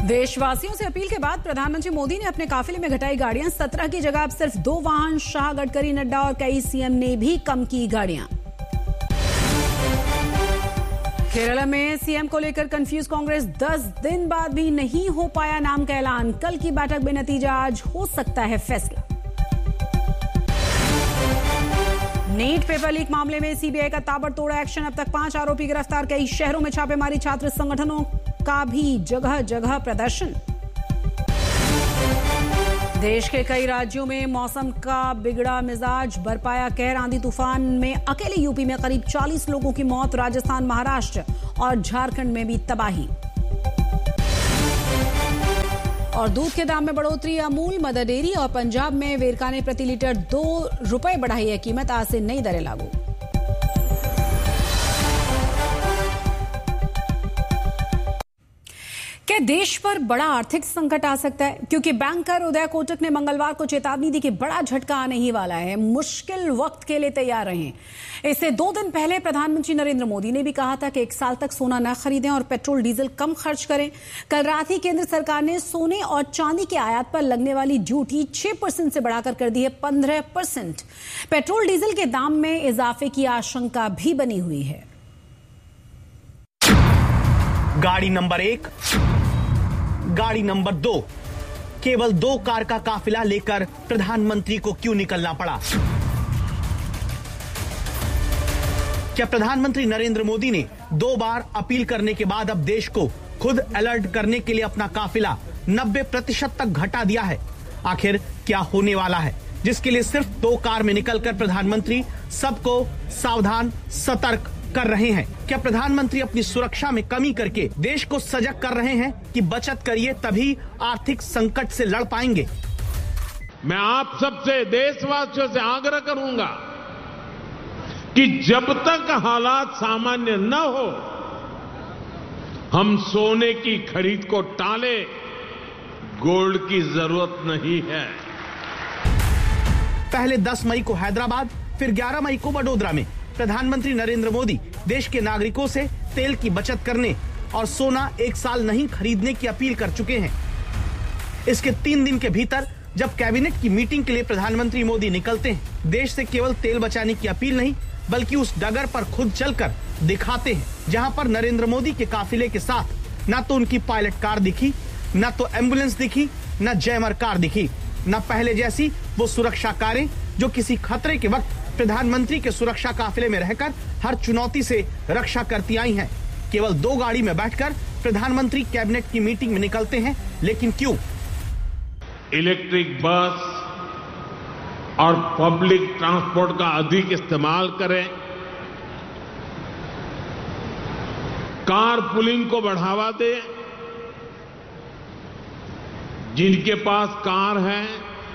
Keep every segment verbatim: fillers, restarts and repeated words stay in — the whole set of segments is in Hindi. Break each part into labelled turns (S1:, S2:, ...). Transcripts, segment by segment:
S1: देशवासियों से अपील के बाद प्रधानमंत्री मोदी ने अपने काफिले में घटाई गाड़ियां। सत्रह की जगह अब सिर्फ दो वाहन। शाह, गडकरी, नड्डा और कई सीएम ने भी कम की गाड़ियां। केरला में सीएम को लेकर कंफ्यूज कांग्रेस। दस दिन बाद भी नहीं हो पाया नाम का ऐलान। कल की बैठक में नतीजा, आज हो सकता है फैसला। नीट पेपर लीक मामले में सीबीआई का ताबड़तोड़ एक्शन। अब तक पांच आरोपी गिरफ्तार। कई शहरों में छापेमारी। छात्र संगठनों का भी जगह जगह प्रदर्शन। देश के कई राज्यों में मौसम का बिगड़ा मिजाज। बरपाया कहर। आंधी तूफान में अकेले यूपी में करीब चालीस लोगों की मौत। राजस्थान, महाराष्ट्र और झारखंड में भी तबाही। और दूध के दाम में बढ़ोतरी। अमूल, मदर डेयरी और पंजाब में वेरका ने प्रति लीटर दो रुपए बढ़ाई है कीमत। आज से नई दरें लागू। क्या देश पर बड़ा आर्थिक संकट आ सकता है? क्योंकि बैंकर उदय कोटक ने मंगलवार को चेतावनी दी कि बड़ा झटका आने ही वाला है। मुश्किल वक्त के लिए तैयार रहें। इससे दो दिन पहले प्रधानमंत्री नरेंद्र मोदी ने भी कहा था कि एक साल तक सोना न खरीदें और पेट्रोल डीजल कम खर्च करें। कल रात ही केंद्र सरकार ने सोने और चांदी के आयात पर लगने वाली ड्यूटी छह परसेंट से बढ़ाकर कर दी है पंद्रह परसेंट। पेट्रोल डीजल के दाम में इजाफे की आशंका भी बनी हुई है।
S2: गाड़ी नंबर एक, गाड़ी नंबर दो। केवल दो कार का काफिला लेकर प्रधानमंत्री को क्यों निकलना पड़ा? क्या प्रधानमंत्री नरेंद्र मोदी ने दो बार अपील करने के बाद अब देश को खुद अलर्ट करने के लिए अपना काफिला नब्बे प्रतिशत तक घटा दिया है? आखिर क्या होने वाला है, जिसके लिए सिर्फ दो कार में निकलकर प्रधानमंत्री सबको सावधान सतर्क कर रहे हैं? क्या प्रधानमंत्री अपनी सुरक्षा में कमी करके देश को सजग कर रहे हैं कि बचत करिए तभी आर्थिक संकट से लड़ पाएंगे?
S3: मैं आप सबसे, देशवासियों से आग्रह करूंगा कि जब तक हालात सामान्य न हो, हम सोने की खरीद को टाले। गोल्ड की जरूरत नहीं है।
S2: पहले दस मई को हैदराबाद, फिर ग्यारह मई को वडोदरा में प्रधानमंत्री नरेंद्र मोदी देश के नागरिकों से तेल की बचत करने और सोना एक साल नहीं खरीदने की अपील कर चुके हैं। इसके तीन दिन के भीतर जब कैबिनेट की मीटिंग के लिए प्रधानमंत्री मोदी निकलते हैं, देश से केवल तेल बचाने की अपील नहीं बल्कि उस डगर पर खुद चलकर दिखाते हैं, जहां पर नरेंद्र मोदी के काफिले के साथ ना तो उनकी पायलट कार दिखी, ना तो एम्बुलेंस दिखी, ना जैमर कार दिखी, ना पहले जैसी वो सुरक्षा कारें जो किसी खतरे के वक्त प्रधानमंत्री के सुरक्षा काफिले में रहकर हर चुनौती से रक्षा करती आई हैं। केवल दो गाड़ी में बैठकर प्रधानमंत्री कैबिनेट की मीटिंग में निकलते हैं, लेकिन क्यों?
S3: इलेक्ट्रिक बस और पब्लिक ट्रांसपोर्ट का अधिक इस्तेमाल करें, कार पुलिंग को बढ़ावा दें। जिनके पास कार है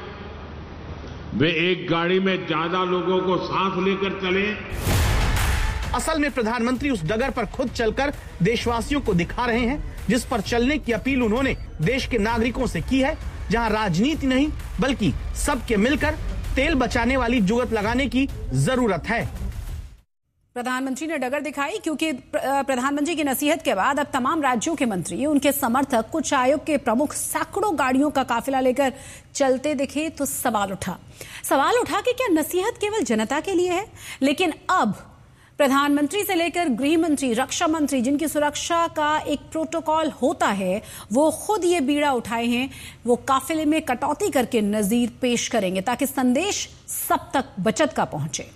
S3: वे एक गाड़ी में ज्यादा लोगों को साथ लेकर चलें।
S2: असल में प्रधानमंत्री उस डगर पर खुद चलकर देशवासियों को दिखा रहे हैं, जिस पर चलने की अपील उन्होंने देश के नागरिकों से की है, जहां राजनीति नहीं बल्कि सबके मिलकर तेल बचाने वाली जुगत लगाने की जरूरत है।
S1: प्रधानमंत्री ने डगर दिखाई क्योंकि प्रधानमंत्री की नसीहत के बाद अब तमाम राज्यों के मंत्री, उनके समर्थक, कुछ आयोग के प्रमुख सैकड़ों गाड़ियों का काफिला लेकर चलते दिखे तो सवाल उठा सवाल उठा कि क्या नसीहत केवल जनता के लिए है? लेकिन अब प्रधानमंत्री से लेकर गृह मंत्री, रक्षा मंत्री, जिनकी सुरक्षा का एक प्रोटोकॉल होता है, वो खुद ये बीड़ा उठाए हैं। वो काफिले में कटौती करके नजीर पेश करेंगे ताकि संदेश सब तक बचत का पहुंचे।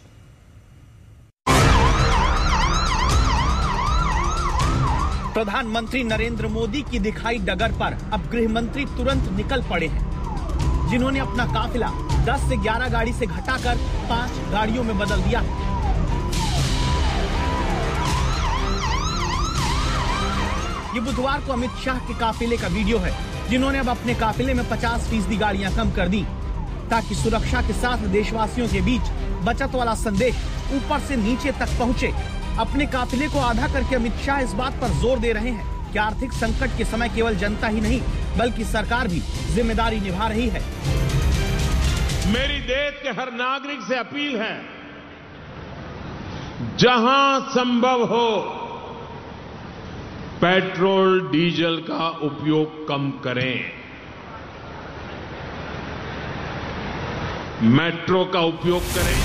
S2: प्रधानमंत्री नरेंद्र मोदी की दिखाई डगर पर अब गृह मंत्री तुरंत निकल पड़े हैं, जिन्होंने अपना काफिला दस से ग्यारह गाड़ी से घटाकर पांच गाड़ियों में बदल दिया। ये बुधवार को अमित शाह के काफिले का वीडियो है, जिन्होंने अब अपने काफिले में पचास फीसदी गाड़ियां कम कर दी ताकि सुरक्षा के साथ देशवासियों के बीच बचत वाला संदेश ऊपर से नीचे तक पहुंचे। अपने काफिले को आधा करके अमित शाह इस बात पर जोर दे रहे हैं कि आर्थिक संकट के समय केवल जनता ही नहीं बल्कि सरकार भी जिम्मेदारी निभा रही है।
S3: मेरी देश के हर नागरिक से अपील है, जहां संभव हो पेट्रोल डीजल का उपयोग कम करें, मेट्रो का उपयोग करें।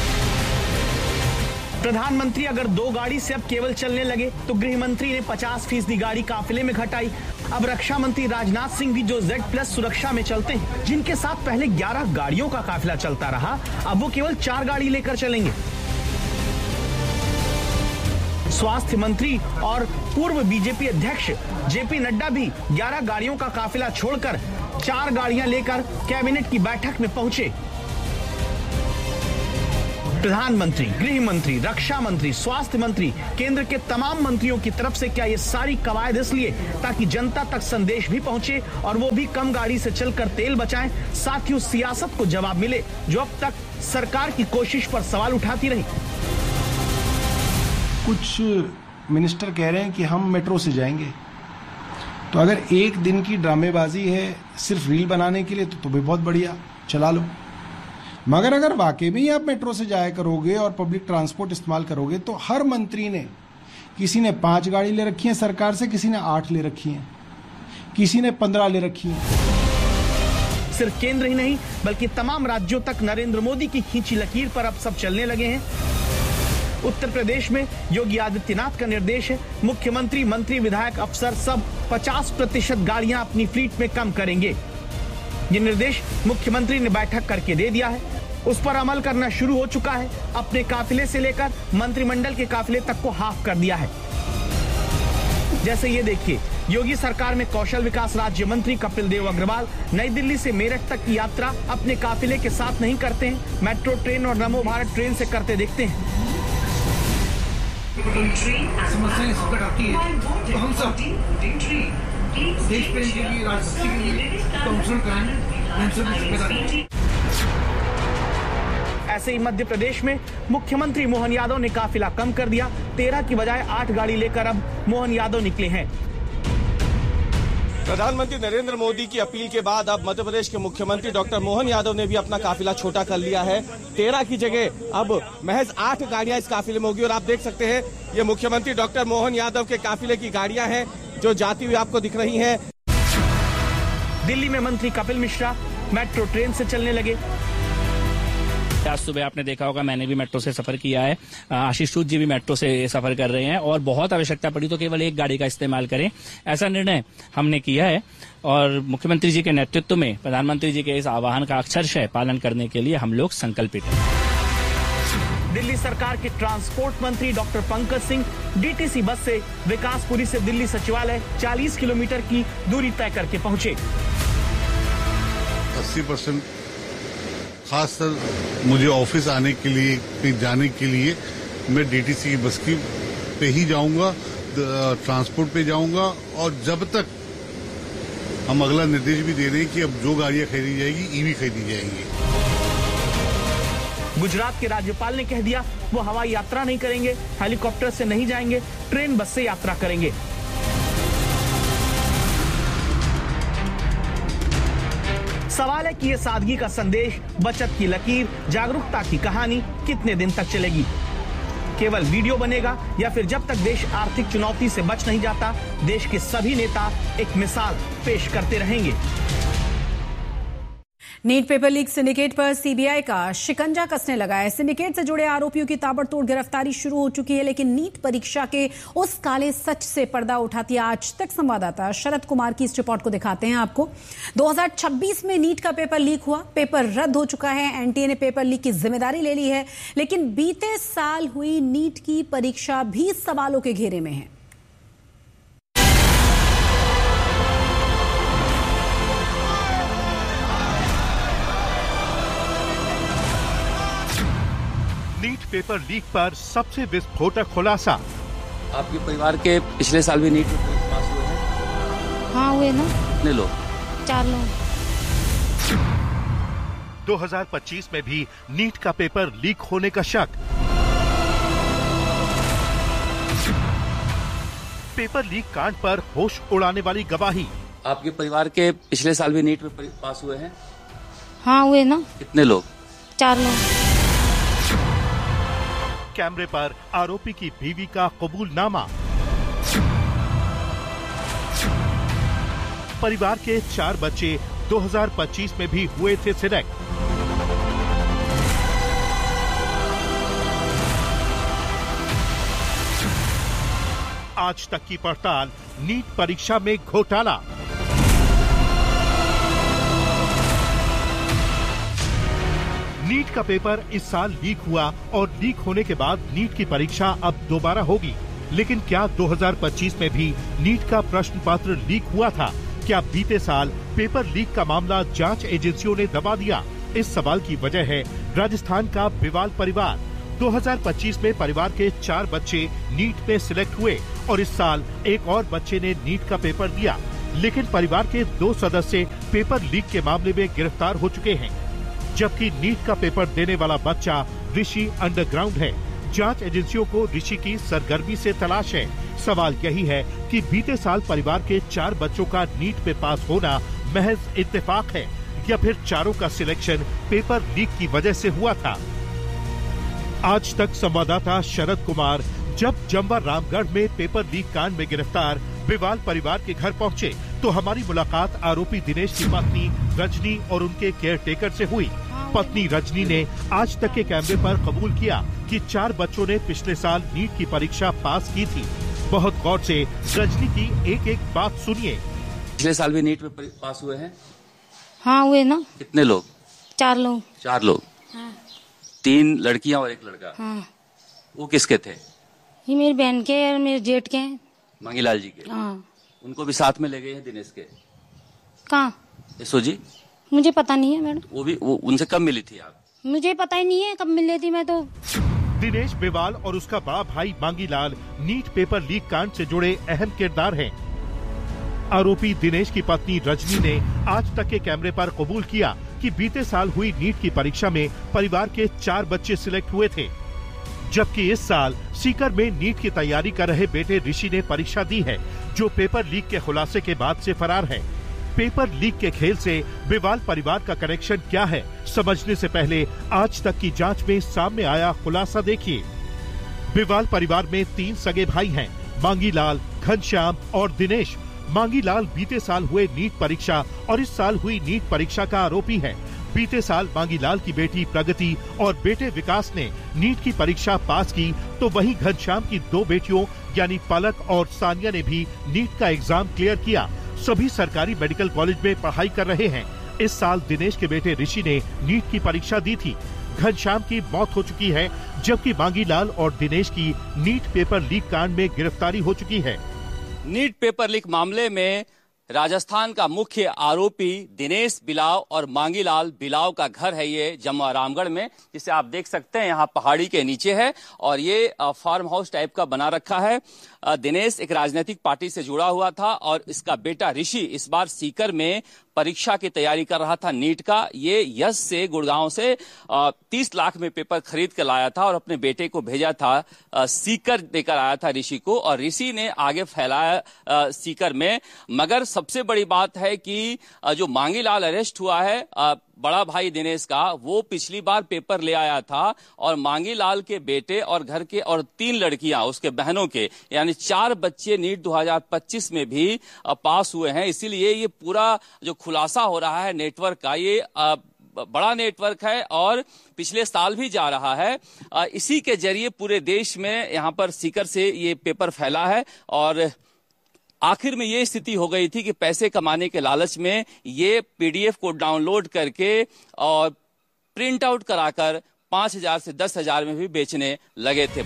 S2: प्रधानमंत्री अगर दो गाड़ी से अब केवल चलने लगे तो गृह मंत्री ने पचास फीसदी गाड़ी काफिले में घटाई। अब रक्षा मंत्री राजनाथ सिंह भी जो जेड प्लस सुरक्षा में चलते हैं, जिनके साथ पहले ग्यारह गाड़ियों का काफिला चलता रहा, अब वो केवल चार गाड़ी लेकर चलेंगे। स्वास्थ्य मंत्री और पूर्व बीजेपी अध्यक्ष जेपी नड्डा भी ग्यारह गाड़ियों का काफिला छोड़कर चार गाड़ियां लेकर कैबिनेट की बैठक में पहुंचे। प्रधानमंत्री, गृह मंत्री, रक्षा मंत्री, स्वास्थ्य मंत्री, केंद्र के तमाम मंत्रियों की तरफ से क्या ये सारी कवायद इसलिए ताकि जनता तक संदेश भी पहुंचे और वो भी कम गाड़ी से चलकर तेल बचाएं, साथ ही उस सियासत को जवाब मिले जो अब तक सरकार की कोशिश पर सवाल उठाती रही।
S4: कुछ मिनिस्टर कह रहे हैं कि हम मेट्रो से जाएंगे, तो अगर एक दिन की ड्रामेबाजी है सिर्फ रील बनाने के लिए तो, तो भी बहुत बढ़िया, चला लो। मगर अगर वाकई में ही आप मेट्रो से जाया करोगे और पब्लिक ट्रांसपोर्ट इस्तेमाल करोगे तो हर मंत्री ने, किसी ने पांच गाड़ी ले रखी है सरकार से, किसी ने आठ ले रखी है, किसी ने पंद्रह ले रखी है।
S2: सिर्फ केंद्र ही नहीं बल्कि तमाम राज्यों तक नरेंद्र मोदी की खींची लकीर पर अब सब चलने लगे हैं। उत्तर प्रदेश में योगी आदित्यनाथ का निर्देश है, मुख्यमंत्री, मंत्री, विधायक, अफसर सब पचास प्रतिशत गाड़ियां अपनी फ्लीट में कम करेंगे। ये निर्देश मुख्यमंत्री ने बैठक करके दे दिया है, उस पर अमल करना शुरू हो चुका है। अपने काफिले से लेकर मंत्रिमंडल के काफिले तक को हाफ कर दिया है। जैसे ये देखिए, योगी सरकार में कौशल विकास राज्य मंत्री कपिल देव अग्रवाल नई दिल्ली से मेरठ तक की यात्रा अपने काफिले के साथ नहीं करते हैं, मेट्रो ट्रेन और नमो भारत ट्रेन से करते देखते हैं।
S5: समस्याएं संकट आती है तो हम सब देश प्रेम के लिए, राजनीति के लिए काउंसिल कराएं।
S2: ऐसे ही मध्य प्रदेश में मुख्यमंत्री मोहन यादव ने काफिला कम कर दिया, तेरह की बजाय आठ गाड़ी लेकर अब मोहन यादव निकले हैं।
S6: प्रधानमंत्री नरेंद्र मोदी की अपील के बाद अब मध्य प्रदेश के मुख्यमंत्री डॉक्टर मोहन यादव ने भी अपना काफिला छोटा कर लिया है। तेरह की जगह अब महज आठ गाड़ियां इस काफिले में होगी और आप देख सकते हैं ये मुख्यमंत्री डॉक्टर मोहन यादव के काफिले की गाड़ियां हैं जो जाती हुई आपको दिख रही हैं।
S2: दिल्ली में मंत्री कपिल मिश्रा मेट्रो ट्रेन से चलने लगे।
S7: आज सुबह आपने देखा होगा, मैंने भी मेट्रो से सफर किया है, आशीष सूद जी भी मेट्रो से सफर कर रहे हैं और बहुत आवश्यकता पड़ी तो केवल एक गाड़ी का इस्तेमाल करें, ऐसा निर्णय हमने किया है। और मुख्यमंत्री जी के नेतृत्व में प्रधानमंत्री जी के इस आह्वान का अक्षरशः पालन करने के लिए हम लोग संकल्पित हैं।
S2: दिल्ली सरकार के ट्रांसपोर्ट मंत्री doctor Pankaj Singh DTC bus से विकासपुरी से दिल्ली सचिवालय चालीस किलोमीटर की दूरी तय करके पहुंचे।
S8: अस्सी परसेंट खासकर मुझे ऑफिस आने के लिए, कहीं जाने के लिए मैं डीटीसी की बस की पे ही जाऊंगा, ट्रांसपोर्ट पे जाऊंगा। और जब तक हम अगला निर्देश भी दे रहे हैं कि अब जो गाड़ियां खरीदी जाएगी ईवी खरीदी जाएंगी।
S2: गुजरात के राज्यपाल ने कह दिया वो हवाई यात्रा नहीं करेंगे, हेलीकॉप्टर से नहीं जाएंगे, ट्रेन बस से यात्रा करेंगे। सवाल है कि ये सादगी का संदेश, बचत की लकीर, जागरूकता की कहानी कितने दिन तक चलेगी? केवल वीडियो बनेगा या फिर जब तक देश आर्थिक चुनौती से बच नहीं जाता, देश के सभी नेता एक मिसाल पेश करते रहेंगे।
S1: नीट पेपर लीक सिंडिकेट पर सीबीआई का शिकंजा कसने लगा है। सिंडिकेट से जुड़े आरोपियों की ताबड़तोड़ गिरफ्तारी शुरू हो चुकी है, लेकिन नीट परीक्षा के उस काले सच से पर्दा उठाती है आज तक संवाददाता शरद कुमार की इस रिपोर्ट को दिखाते हैं आपको। दो हज़ार छब्बीस में नीट का पेपर लीक हुआ, पेपर रद्द हो चुका है, एनटीए ने पेपर लीक की जिम्मेदारी ले ली है, लेकिन बीते साल हुई नीट की परीक्षा भी सवालों के घेरे में है।
S9: नीट पेपर लीक पर सबसे विस्फोटक खुलासा।
S10: आपके परिवार के पिछले साल भी नीट में पास हुए हैं?
S11: हाँ हुए ना।
S10: कितने लोग?
S11: चार लोग।
S9: दो हज़ार पच्चीस में भी नीट का पेपर लीक होने का शक। पेपर लीक कांड पर होश उड़ाने वाली गवाही।
S10: आपके परिवार के पिछले साल भी नीट में पास हुए हैं?
S11: हाँ हुए ना।
S10: कितने लोग?
S11: चार लोग।
S9: कैमरे पर आरोपी की बीवी का कबूलनामा। परिवार के चार बच्चे दो हज़ार पच्चीस में भी हुए थे सिलेक्ट। आज तक की पड़ताल, नीट परीक्षा में घोटाला। नीट का पेपर इस साल लीक हुआ और लीक होने के बाद नीट की परीक्षा अब दोबारा होगी। लेकिन क्या दो हज़ार पच्चीस में भी नीट का प्रश्न पत्र लीक हुआ था? क्या बीते साल पेपर लीक का मामला जांच एजेंसियों ने दबा दिया? इस सवाल की वजह है राजस्थान का बिवाल परिवार। दो हज़ार पच्चीस में परिवार के चार बच्चे नीट में सिलेक्ट हुए और इस साल एक और बच्चे ने नीट का पेपर दिया। लेकिन परिवार के दो सदस्य पेपर लीक के मामले में गिरफ्तार हो चुके हैं, जबकि नीट का पेपर देने वाला बच्चा ऋषि अंडरग्राउंड है। जांच एजेंसियों को ऋषि की सरगर्मी से तलाश है। सवाल यही है कि बीते साल परिवार के चार बच्चों का नीट में पास होना महज इत्तेफाक है या फिर चारों का सिलेक्शन पेपर लीक की वजह से हुआ था। आज तक संवाददाता शरद कुमार जब जम्वा रामगढ़ में पेपर लीक कांड में गिरफ्तार बिवाल परिवार के घर पहुंचे तो हमारी मुलाकात आरोपी दिनेश की पत्नी रजनी और उनके केयर टेकर से हुई। पत्नी रजनी ने आज तक के कैमरे पर कबूल किया कि चार बच्चों ने पिछले साल नीट की परीक्षा पास की थी। बहुत गौर से रजनी की एक एक बात सुनिए।
S10: पिछले साल भी नीट में पास हुए हैं?
S11: हाँ हुए ना।
S10: कितने लोग?
S11: चार लोग।
S10: चार लोग?
S11: हाँ।
S10: तीन लड़कियां और एक लड़का?
S11: हाँ।
S10: वो किसके थे?
S11: ये मेरी बहन के और मेरे जेठ के हैं।
S10: मांगीलाल जी के?
S11: हाँ।
S10: उनको भी साथ में ले गए हैं दिनेश के?
S11: कहाँ?
S10: यशो जी?
S11: मुझे पता नहीं है मैडम।
S10: वो भी वो उनसे कब मिली थी आप?
S11: मुझे पता ही नहीं है कब मिली थी मैं तो।
S9: दिनेश बिवाल और उसका बड़ा भाई मांगीलाल नीट पेपर लीक कांड से जुड़े अहम किरदार हैं। आरोपी दिनेश की पत्नी रजनी ने आज तक के कैमरे पर कबूल किया कि बीते साल हुई नीट की परीक्षा में परिवार के चार बच्चे सिलेक्ट हुए थे, जबकि इस साल सीकर में नीट की तैयारी कर रहे बेटे ऋषि ने परीक्षा दी है, जो पेपर लीक के खुलासे के बाद से फरार है। पेपर लीक के खेल से बिवाल परिवार का कनेक्शन क्या है, समझने से पहले आज तक की जांच में सामने आया खुलासा देखिए। बिवाल परिवार में तीन सगे भाई हैं, मांगीलाल, घनश्याम और दिनेश। मांगीलाल बीते साल हुए नीट परीक्षा और इस साल हुई नीट परीक्षा का आरोपी है। बीते साल मांगीलाल की बेटी प्रगति और बेटे विकास ने नीट की परीक्षा पास की, तो वहीं घनश्याम की दो बेटियों यानी पलक और सानिया ने भी नीट का एग्जाम क्लियर किया। सभी सरकारी मेडिकल कॉलेज में पढ़ाई कर रहे हैं। इस साल दिनेश के बेटे ऋषि ने नीट की परीक्षा दी थी। घनश्याम की मौत हो चुकी है, जबकि मांगीलाल और दिनेश की नीट पेपर लीक कांड में गिरफ्तारी हो चुकी है।
S10: नीट पेपर लीक मामले में राजस्थान का मुख्य आरोपी दिनेश बिलाव और मांगीलाल बिलाव का घर है ये जम्वा रामगढ़ में, जिसे आप देख सकते हैं यहाँ पहाड़ी के नीचे है और ये फार्म हाउस टाइप का बना रखा है। दिनेश एक राजनीतिक पार्टी से जुड़ा हुआ था और इसका बेटा ऋषि इस बार सीकर में परीक्षा की तैयारी कर रहा था नीट का। ये यश से गुड़गांव से तीस लाख में पेपर खरीद कर लाया था और अपने बेटे को भेजा था सीकर देकर आया था ऋषि को, और ऋषि ने आगे फैलाया सीकर में। मगर सबसे बड़ी बात है कि जो मांगीलाल अरेस्ट हुआ है बड़ा भाई दिनेश का, वो पिछली बार पेपर ले आया था और मांगीलाल के बेटे और घर के और तीन लड़कियां उसके बहनों के यानी चार बच्चे नीट दो हज़ार पच्चीस में भी पास हुए हैं। इसीलिए ये पूरा जो खुलासा हो रहा है नेटवर्क का, ये बड़ा नेटवर्क है और पिछले साल भी जा रहा है। इसी के जरिए पूरे देश में यहाँ पर सीकर से ये पेपर फैला है और आखिर में ये स्थिति हो गई थी कि पैसे कमाने के लालच में ये पीडीएफ को डाउनलोड करके और प्रिंट आउट कराकर पांच हजार से दस हजार में भी बेचने लगे थे।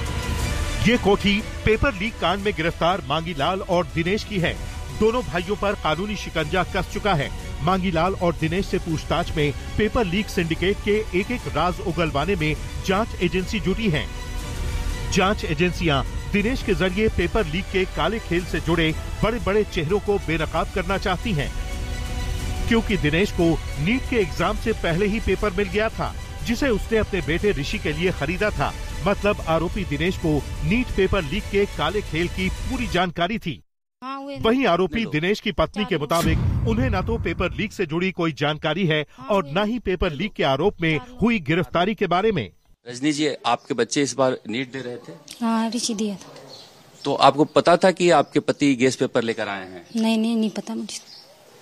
S9: ये कोठी पेपर लीक कांड में गिरफ्तार मांगीलाल और दिनेश की है। दोनों भाइयों पर कानूनी शिकंजा कस चुका है। मांगीलाल और दिनेश से पूछताछ में पेपर लीक सिंडिकेट के एक एक राज उगलवाने में जांच एजेंसी जुटी है। जांच एजेंसियां दिनेश के जरिए पेपर लीक के काले खेल से जुड़े बड़े बड़े चेहरों को बेनकाब करना चाहती हैं, क्योंकि दिनेश को नीट के एग्जाम से पहले ही पेपर मिल गया था, जिसे उसने अपने बेटे ऋषि के लिए खरीदा था। मतलब आरोपी दिनेश को नीट पेपर लीक के काले खेल की पूरी जानकारी थी। वहीं आरोपी दिनेश की पत्नी के मुताबिक उन्हें न तो पेपर लीक से जुड़ी कोई जानकारी है और न ही पेपर लीक के आरोप में हुई गिरफ्तारी के बारे में।
S10: रजनी जी, आपके बच्चे इस बार नीट दे रहे थे?
S11: हाँ, ऋषि दिया था।
S10: तो आपको पता था कि आपके पति गेस्ट पेपर लेकर आए हैं?
S11: नहीं नहीं नहीं पता मुझे।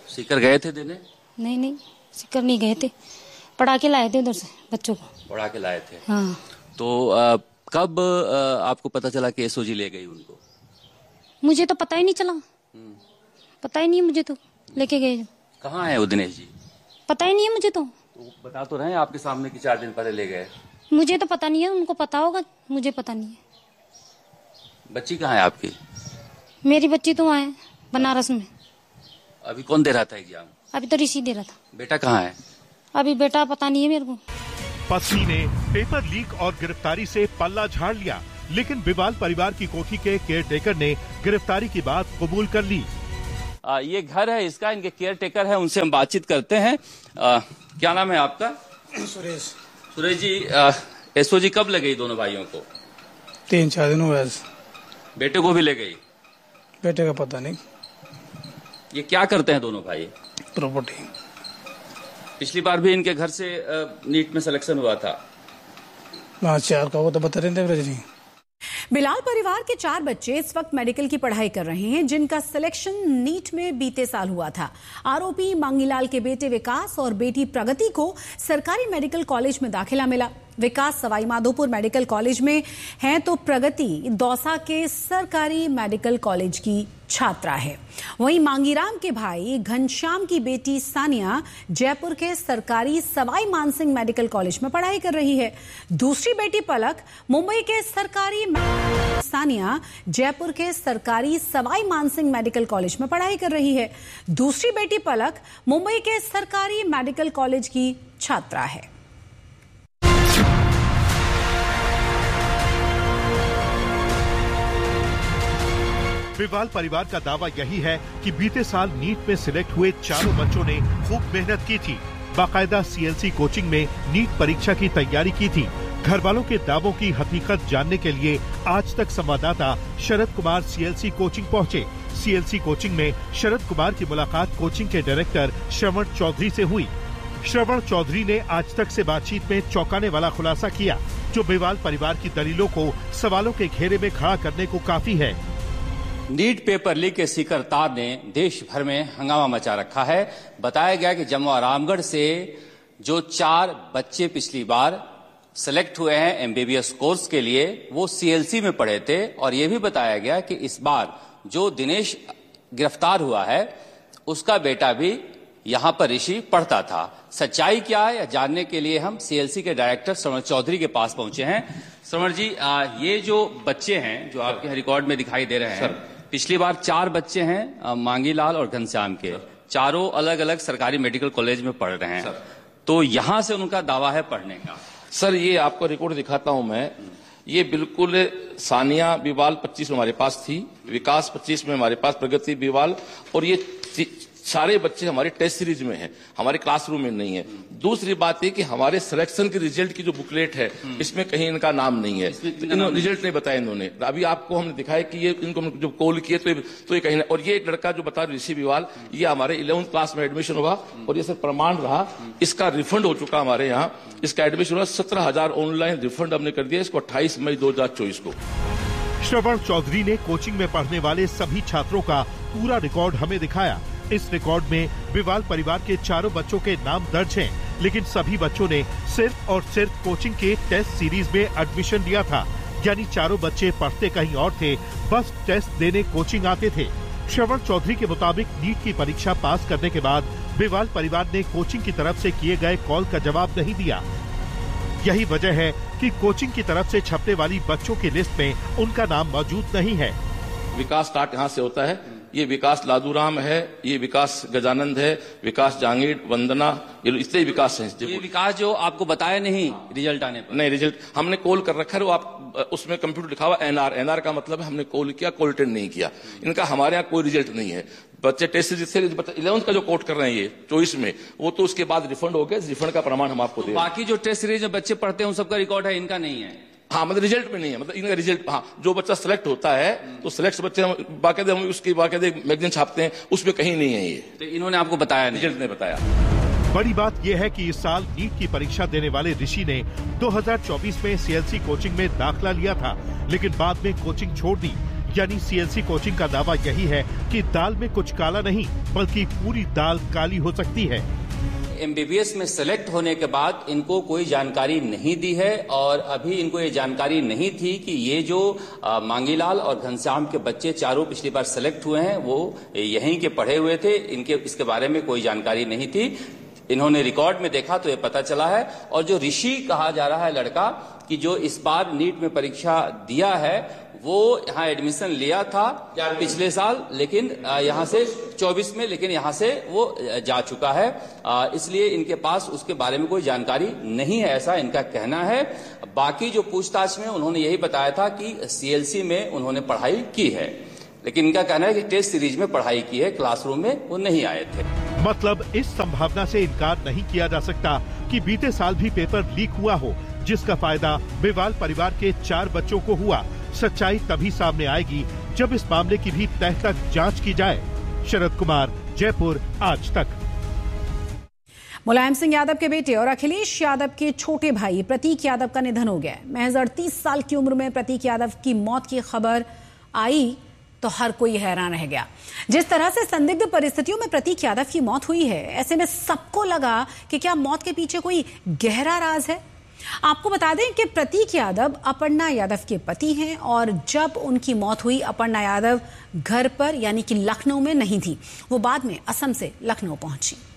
S10: सीकर गए थे देने?
S11: नहीं नहीं, सीकर नहीं गए थे, पढ़ा के लाए थे उधर से बच्चों को।
S10: पढ़ा के लाए थे?
S11: हाँ।
S10: तो आ, कब आ, आपको पता चला कि एसओजी ले गई उनको?
S11: मुझे तो पता ही नहीं चला, पता ही नहीं है मुझे तो, लेके गए।
S10: कहाँ है वो दिनेश जी?
S11: पता ही नहीं है मुझे तो।
S10: तो बता तो रहे हैं आपके सामने कि चार दिन पहले ले गए।
S11: मुझे तो पता नहीं है, उनको पता होगा, मुझे पता नहीं है।
S10: बच्ची कहाँ है आपकी?
S11: मेरी बच्ची तो वहाँ है बनारस में।
S10: अभी कौन दे रहा था एग्जाम?
S11: अभी तो ऋषि दे रहा था।
S10: बेटा कहाँ है?
S11: अभी बेटा पता नहीं है मेरे को।
S9: पत्नी ने पेपर लीक और गिरफ्तारी से पल्ला झाड़ लिया, लेकिन बिवाल परिवार की कोठी के केयर टेकर ने गिरफ्तारी की बात कबूल कर ली।
S10: आ, ये घर है इसका, इनके केयर टेकर है, उनसे हम बातचीत करते हैं। आ, क्या नाम है आपका?
S12: सुरेश।
S10: सुरेश जी, एसओजी कब ले गई दोनों भाइयों को?
S12: तीन चार दिन हुए।
S10: बेटे को भी ले गई?
S12: बेटे का पता नहीं।
S10: ये क्या करते हैं दोनों भाई?
S12: प्रॉपर्टी।
S10: पिछली बार भी इनके घर से नीट में सिलेक्शन हुआ था।
S12: हाँ, चार का वो तो बता रहे थे।
S1: बिलाल परिवार के चार बच्चे इस वक्त मेडिकल की पढ़ाई कर रहे हैं, जिनका सिलेक्शन नीट में बीते साल हुआ था। आरोपी मांगीलाल के बेटे विकास और बेटी प्रगति को सरकारी मेडिकल कॉलेज में दाखिला मिला। विकास सवाई माधोपुर मेडिकल कॉलेज में है तो प्रगति दौसा के सरकारी मेडिकल कॉलेज की छात्रा है। वहीं मांगीराम के भाई घनश्याम की बेटी सानिया जयपुर के सरकारी सवाई मानसिंह मेडिकल कॉलेज में पढ़ाई कर रही है। दूसरी बेटी पलक मुंबई के सरकारी सानिया जयपुर के सरकारी सवाई मानसिंह मेडिकल कॉलेज में पढ़ाई कर रही है। दूसरी बेटी पलक मुंबई के सरकारी मेडिकल कॉलेज की छात्रा है।
S9: बिवाल परिवार का दावा यही है कि बीते साल नीट में सिलेक्ट हुए चारों बच्चों ने खूब मेहनत की थी, बाकायदा सीएलसी कोचिंग में नीट परीक्षा की तैयारी की थी। घर वालों के दावों की हकीकत जानने के लिए आज तक संवाददाता शरद कुमार सीएलसी कोचिंग पहुंचे। सीएलसी कोचिंग में शरद कुमार की मुलाकात कोचिंग के डायरेक्टर श्रवण चौधरी से हुई। श्रवण चौधरी ने आज तक से बातचीत में चौंकाने वाला खुलासा किया, जो बिवाल परिवार की दलीलों को सवालों के घेरे में खड़ा करने को काफी है।
S10: नीट पेपर लीक के सीकर तार ने देश भर में हंगामा मचा रखा है। बताया गया कि जम्मू आरामगढ़ से जो चार बच्चे पिछली बार सेलेक्ट हुए हैं एमबीबीएस कोर्स के लिए, वो सीएलसी में पढ़े थे। और यह भी बताया गया कि इस बार जो दिनेश गिरफ्तार हुआ है, उसका बेटा भी यहां पर ऋषि पढ़ता था। सच्चाई क्या है, जानने के लिए हम सीएलसी के डायरेक्टर श्रवण चौधरी के पास पहुंचे हैं। श्रवण जी, आ, ये जो बच्चे हैं जो आपके रिकॉर्ड में दिखाई दे रहे हैं, सर, पिछली बार चार बच्चे हैं मांगीलाल और घनश्याम के, चारों अलग अलग सरकारी मेडिकल कॉलेज में पढ़ रहे हैं, तो यहां से उनका दावा है पढ़ने का।
S13: सर, ये आपको रिकॉर्ड दिखाता हूं मैं। ये बिल्कुल सानिया बिवाल पच्चीस में हमारे पास थी, विकास पच्चीस में हमारे पास, प्रगति बिवाल, और ये सारे बच्चे हमारे टेस्ट सीरीज में हैं, हमारे क्लासरूम में नहीं है। दूसरी बात ये कि हमारे सिलेक्शन की रिजल्ट की जो बुकलेट है, इसमें कहीं इनका नाम नहीं है, इन्होंने रिजल्ट नहीं बताया इन्होंने। अभी आपको हमने दिखाया कि ये इनको जब कॉल किए तो, तो ये कहीं नहीं। और ये एक लड़का जो बता ऋषि बिवाल, ये हमारे इलेवंथ क्लास में एडमिशन हुआ और ये सर प्रमाण रहा, इसका रिफंड हो चुका हमारे यहाँ, इसका एडमिशन हुआ, सत्रह हजार ऑनलाइन रिफंड हमने कर दिया इसको अट्ठाईस मई दो हजार चौबीस को।
S9: श्रवण चौधरी ने कोचिंग में पढ़ने वाले सभी छात्रों का पूरा रिकॉर्ड हमें दिखाया। इस रिकॉर्ड में बिवाल परिवार के चारों बच्चों के नाम दर्ज हैं, लेकिन सभी बच्चों ने सिर्फ और सिर्फ कोचिंग के टेस्ट सीरीज में एडमिशन लिया था। यानी चारों बच्चे पढ़ते कहीं और थे, बस टेस्ट देने कोचिंग आते थे। श्रवण चौधरी के मुताबिक नीट की परीक्षा पास करने के बाद बिवाल परिवार ने कोचिंग की तरफ से किए गए कॉल का जवाब नहीं दिया। यही वजह है कि कोचिंग की तरफ से छपने वाली बच्चों की लिस्ट में उनका नाम मौजूद नहीं है।
S13: विकास स्टार्ट यहाँ से होता है, ये विकास लादूराम है, ये विकास गजानंद है, विकास जहांगीर, वंदना, ये इतने विकास हैं।
S10: ये विकास जो आपको बताया नहीं रिजल्ट आने पर?
S13: नहीं, रिजल्ट हमने कॉल कर रखा है, वो आप उसमें कंप्यूटर लिखा हुआ एनआर, एनआर का मतलब है हमने कॉल किया, कॉल अटेंड नहीं किया। इनका हमारे यहाँ कोई रिजल्ट नहीं है। बच्चे टेस्ट से इलेवंथ का जो कोट कर रहे हैं ये चॉइस में, वो तो उसके बाद रिफंड हो गया, रिफंड का प्रमाण हम आपको दे।
S10: बाकी जो टेस्ट सीरीज में बच्चे पढ़ते हैं उन सबका रिकॉर्ड है, इनका नहीं है।
S13: हाँ, मतलब रिजल्ट में नहीं है, मतलब इनका रिजल्ट, हाँ, जो बच्चा सिलेक्ट होता है तो सिलेक्ट बच्चे हम बाकायदे हम उसकी बाकायदे मैगजीन छापते हैं, उसमें कहीं नहीं है ये।
S10: तो इन्होंने आपको बताया नहीं?
S13: रिजल्ट ने बताया।
S9: बड़ी बात यह है कि इस साल नीट की परीक्षा देने वाले ऋषि ने दो हज़ार चौबीस में सीएलसी कोचिंग में दाखिला लिया था, लेकिन बाद में कोचिंग छोड़ दी। यानी सीएलसी कोचिंग का दावा यही है कि दाल में कुछ काला नहीं बल्कि पूरी दाल काली हो सकती है।
S10: एमबीबीएस में सेलेक्ट होने के बाद इनको कोई जानकारी नहीं दी है और अभी इनको ये जानकारी नहीं थी कि ये जो आ, मांगीलाल और घनश्याम के बच्चे चारों पिछली बार सेलेक्ट हुए हैं वो यहीं के पढ़े हुए थे। इनके इसके बारे में कोई जानकारी नहीं थी। इन्होंने रिकॉर्ड में देखा तो ये पता चला है। और जो ऋषि कहा जा रहा है लड़का कि जो इस बार नीट में परीक्षा दिया है वो यहाँ एडमिशन लिया था पिछले साल, लेकिन यहाँ से चौबीस में, लेकिन यहाँ से वो जा चुका है, इसलिए इनके पास उसके बारे में कोई जानकारी नहीं है, ऐसा इनका कहना है। बाकी जो पूछताछ में उन्होंने यही बताया था कि सीएलसी में उन्होंने पढ़ाई की है, लेकिन इनका कहना है कि टेस्ट सीरीज में पढ़ाई की है, क्लासरूम में वो नहीं आए थे।
S9: मतलब इस संभावना से इनकार नहीं किया जा सकता कि बीते साल भी पेपर लीक हुआ हो, जिसका फायदा बेवाल परिवार के चार बच्चों को हुआ। सच्चाई तभी सामने आएगी जब इस मामले की भी तह तक जांच की जाए। शरद कुमार, जयपुर, आज तक।
S1: मुलायम सिंह यादव के बेटे और अखिलेश यादव के छोटे भाई प्रतीक यादव का निधन हो गया। महज अड़तीस साल की उम्र में प्रतीक यादव की मौत की खबर आई तो हर कोई हैरान रह गया। जिस तरह से संदिग्ध परिस्थितियों में प्रतीक यादव की मौत हुई है, ऐसे में सबको लगा कि क्या मौत के पीछे कोई गहरा राज है। आपको बता दें कि प्रतीक यादव अपर्णा यादव के पति हैं और जब उनकी मौत हुई अपर्णा यादव घर पर यानी कि लखनऊ में नहीं थी, वो बाद में असम से लखनऊ पहुंची।